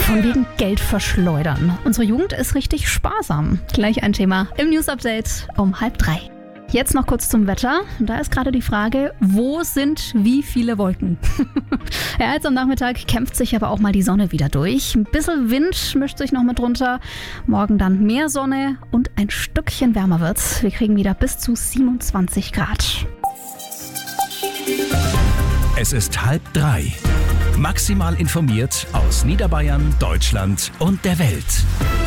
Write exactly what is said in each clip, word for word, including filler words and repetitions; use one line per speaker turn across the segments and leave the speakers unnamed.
Von wegen Geld verschleudern. Unsere Jugend ist richtig sparsam. Gleich ein Thema im News Update um halb drei. Jetzt noch kurz zum Wetter. Da ist gerade die Frage, wo sind wie viele Wolken? Ja, jetzt am Nachmittag kämpft sich aber auch mal die Sonne wieder durch. Ein bisschen Wind mischt sich noch mit drunter. Morgen dann mehr Sonne und ein Stückchen wärmer wird's. Wir kriegen wieder bis zu siebenundzwanzig Grad.
Es ist halb drei. Maximal informiert aus Niederbayern, Deutschland und der Welt.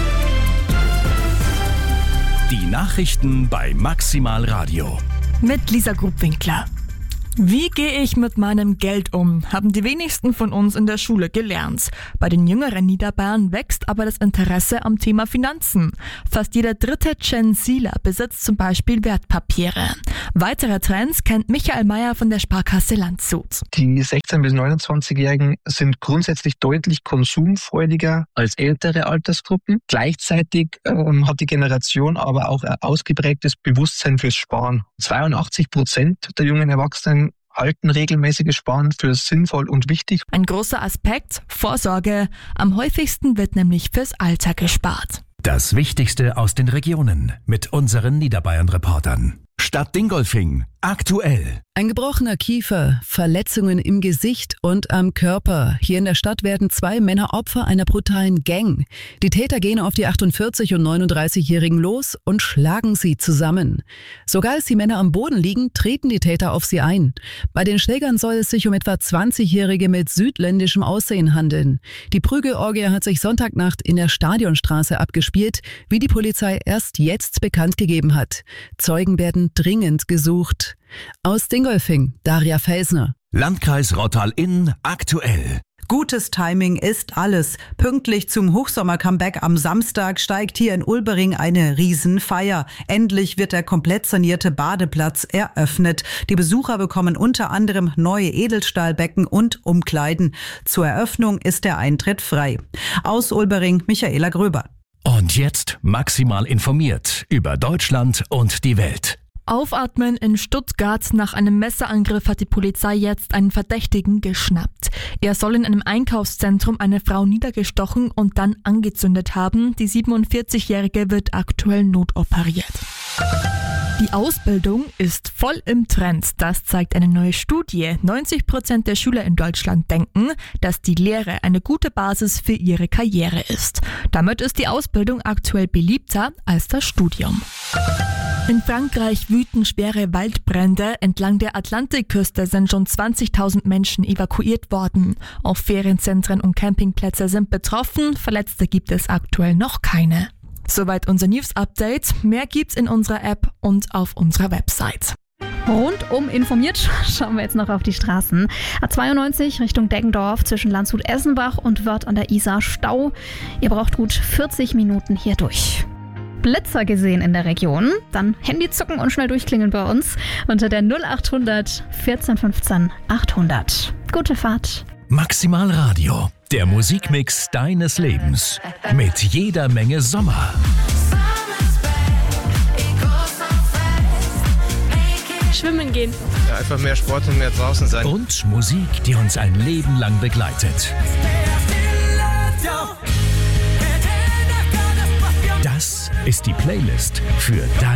Die Nachrichten bei Maximal Radio.
Mit Lisa Grubwinkler. Wie gehe ich mit meinem Geld um, haben die wenigsten von uns in der Schule gelernt. Bei den jüngeren Niederbayern wächst aber das Interesse am Thema Finanzen. Fast jeder dritte Gen Zler besitzt zum Beispiel Wertpapiere. Weitere Trends kennt Michael Meyer von der Sparkasse Landshut.
Die sechzehn- bis neunundzwanzigjährigen sind grundsätzlich deutlich konsumfreudiger als ältere Altersgruppen. Gleichzeitig ähm, hat die Generation aber auch ein ausgeprägtes Bewusstsein fürs Sparen. zweiundachtzig Prozent der jungen Erwachsenen halten regelmäßiges Sparen für sinnvoll und wichtig.
Ein großer Aspekt, Vorsorge. Am häufigsten wird nämlich fürs Alter gespart.
Das Wichtigste aus den Regionen mit unseren Niederbayern-Reportern. Stadt Dingolfing. Aktuell.
Ein gebrochener Kiefer, Verletzungen im Gesicht und am Körper. Hier in der Stadt werden zwei Männer Opfer einer brutalen Gang. Die Täter gehen auf die achtundvierzig- und neununddreißigjährigen los und schlagen sie zusammen. Sogar als die Männer am Boden liegen, treten die Täter auf sie ein. Bei den Schlägern soll es sich um etwa zwanzigjährige mit südländischem Aussehen handeln. Die Prügelorgie hat sich Sonntagnacht in der Stadionstraße abgespielt, wie die Polizei erst jetzt bekannt gegeben hat. Zeugen werden dringend gesucht. Aus Dingolfing, Daria Felsner.
Landkreis Rottal-Inn aktuell.
Gutes Timing ist alles. Pünktlich zum Hochsommer-Comeback am Samstag steigt hier in Ulbering eine Riesenfeier. Endlich wird der komplett sanierte Badeplatz eröffnet. Die Besucher bekommen unter anderem neue Edelstahlbecken und Umkleiden. Zur Eröffnung ist der Eintritt frei. Aus Ulbering, Michaela Gröber.
Und jetzt maximal informiert über Deutschland und die Welt.
Aufatmen in Stuttgart. Nach einem Messerangriff hat die Polizei jetzt einen Verdächtigen geschnappt. Er soll in einem Einkaufszentrum eine Frau niedergestochen und dann angezündet haben. Die siebenundvierzigjährige wird aktuell notoperiert. Die Ausbildung ist voll im Trend. Das zeigt eine neue Studie. neunzig Prozent der Schüler in Deutschland denken, dass die Lehre eine gute Basis für ihre Karriere ist. Damit ist die Ausbildung aktuell beliebter als das Studium. In Frankreich wüten schwere Waldbrände. Entlang der Atlantikküste sind schon zwanzigtausend Menschen evakuiert worden. Auch Ferienzentren und Campingplätze sind betroffen. Verletzte gibt es aktuell noch keine. Soweit unser News-Update. Mehr gibt's in unserer App und auf unserer Website.
Rundum informiert schauen wir jetzt noch auf die Straßen. A zweiundneunzig Richtung Deggendorf zwischen Landshut-Essenbach und Wörth an der Isar Stau. Ihr braucht gut vierzig Minuten hier durch. Blitzer gesehen in der Region? Dann Handy zucken und schnell durchklingeln bei uns unter der null achthundert vierzehn fünfzehn achthundert. Gute Fahrt.
Maximal Radio. Der Musikmix deines Lebens. Mit jeder Menge Sommer.
Schwimmen gehen.
Ja, einfach mehr Sport und mehr draußen sein.
Und Musik, die uns ein Leben lang begleitet. Das ist die Playlist für dein